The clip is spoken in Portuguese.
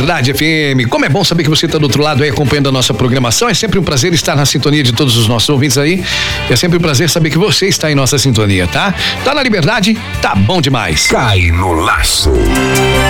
Liberdade FM. Como é bom saber que você está do outro lado aí acompanhando a nossa programação. É sempre um prazer estar na sintonia de todos os nossos ouvintes aí. É sempre um prazer saber que você está em nossa sintonia, tá? Tá na Liberdade, tá bom demais. Cai no laço.